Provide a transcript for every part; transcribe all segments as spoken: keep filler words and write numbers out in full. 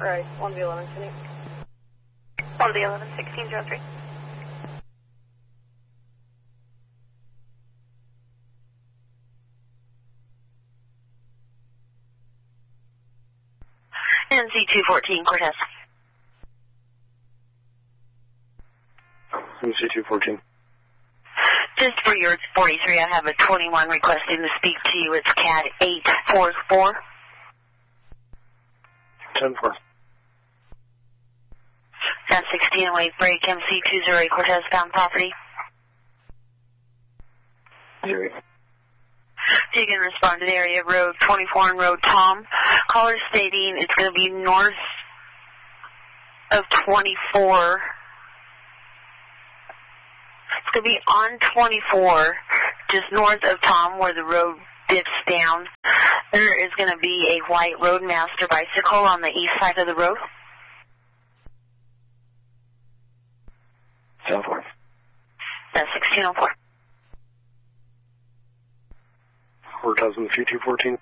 Right, one B eleven, connect. one B eleven, sixteen zero three. N Z two fourteen, Cortez. N Z two fourteen. Just for your forty-three, I have a twenty-one requesting to speak to you. It's C A D eight four four. ten four. That's sixteen oh eight, break M C two zero eight, Cortez, bound property. zero eight. So you can respond to the area road twenty-four and road Tom. Caller stating it's going to be north of twenty-four. It's going to be on twenty-four, just north of Tom where the road dips down. There is going to be a white Roadmaster bicycle on the east side of the road. ten four. That's sixteen oh four. Cortez and C two fourteen.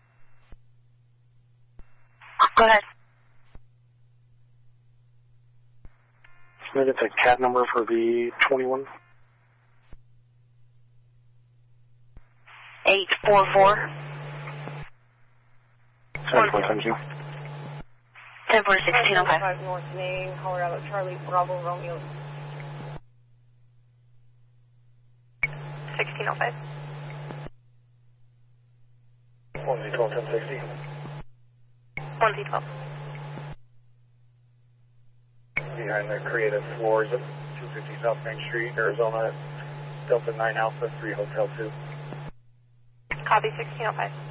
Go ahead. Can I get the C A D number for the twenty-one? eight four four. ten four, thank you. ten four, sixteen oh five. North Main, Colorado, Charlie, Bravo, Romeo. sixteen oh five. one Z twelve, ten sixty. one Z twelve. Behind the creative floors of two fifty South Main Street, Arizona, Delta nine Alpha, three Hotel two. Copy, sixteen oh five.